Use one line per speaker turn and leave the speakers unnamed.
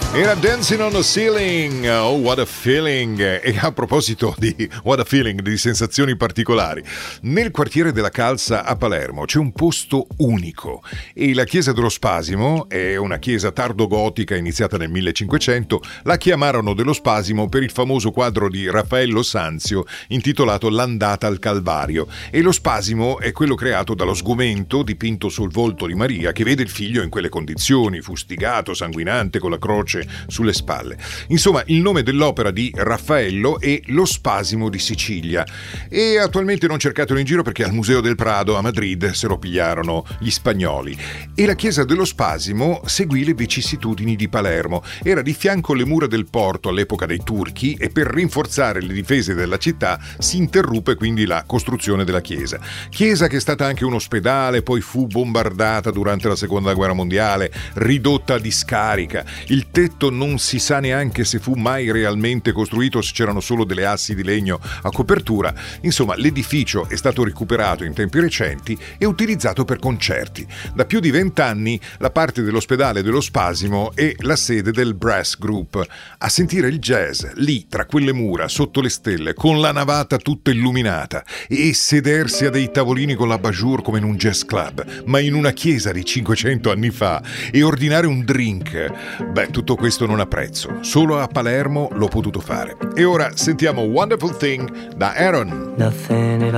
Era Dancing on the Ceiling, oh what a feeling. E a proposito di what a feeling, di sensazioni particolari, nel quartiere della Calza a Palermo c'è un posto unico e la chiesa dello Spasimo è una chiesa tardogotica iniziata nel 1500. La chiamarono dello Spasimo per il famoso quadro di Raffaello Sanzio intitolato L'andata al Calvario, e lo spasimo è quello creato dallo sgomento dipinto sul volto di Maria che vede il figlio in quelle condizioni, fustigato, sanguinante, con la croce sulle spalle. Insomma, il nome dell'opera di Raffaello è Lo Spasimo di Sicilia, e attualmente non cercatelo in giro perché al Museo del Prado a Madrid se lo pigliarono gli spagnoli. E la chiesa dello Spasimo seguì le vicissitudini di Palermo. Era di fianco alle mura del porto all'epoca dei turchi e per rinforzare le difese della città si interruppe quindi la costruzione della chiesa che è stata anche un ospedale, poi fu bombardata durante la seconda guerra mondiale, ridotta a discarica. Il tetto non si sa neanche se fu mai realmente costruito, se c'erano solo delle assi di legno a copertura. Insomma, l'edificio è stato recuperato in tempi recenti e utilizzato per concerti. Da più di 20 anni la parte dell'ospedale dello Spasimo è la sede del Brass Group. A sentire il jazz lì tra quelle mura sotto le stelle con la navata tutta illuminata e sedersi a dei tavolini con la bajour come in un jazz club, ma in una chiesa di 500 anni fa, e ordinare un drink. Beh, tutto questo non ha prezzo. Solo a Palermo l'ho potuto fare. E ora sentiamo Wonderful Thing da Aaron.
Nothing at